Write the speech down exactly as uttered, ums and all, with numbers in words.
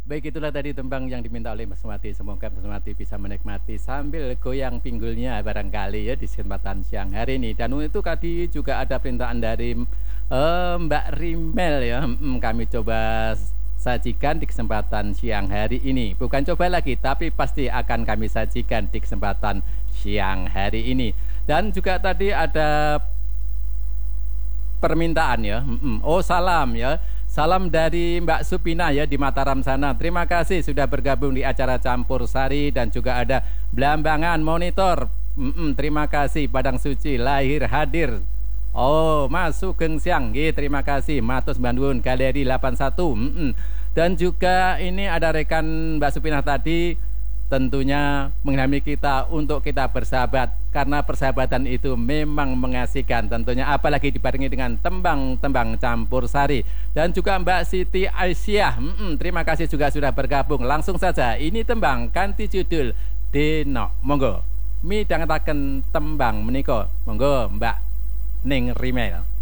Baik, itulah tadi tembang yang diminta oleh Mas Mati. Semoga Mas Mati bisa menikmati sambil goyang pinggulnya barangkali ya di kesempatan siang hari ini. Dan itu tadi juga ada permintaan dari eh, Mbak Rimel ya. Hmm, kami coba sajikan di kesempatan siang hari ini. Bukan coba lagi, tapi pasti akan kami sajikan di kesempatan siang hari ini. Dan juga tadi ada permintaan ya. Hmm, oh, salam ya. Salam dari Mbak Supina ya di Mataram sana. Terima kasih sudah bergabung di acara Campur Sari dan juga ada Blambangan Monitor. Mm-mm, terima kasih Padang Suci lahir hadir. Oh, Mas Sugeng Siang. Ye, terima kasih Matus Bandung Galeri delapan puluh satu. Mm-mm. Dan juga ini ada rekan Mbak Supina tadi tentunya menghami kita untuk kita bersahabat karena persahabatan itu memang mengasihkan tentunya apalagi dibarengi dengan tembang-tembang campur sari dan juga Mbak Siti Aisyah mm-mm, terima kasih juga sudah bergabung langsung saja ini tembang kanti judul Deno monggo midhangetaken tembang menika monggo Mbak Ning Rimel.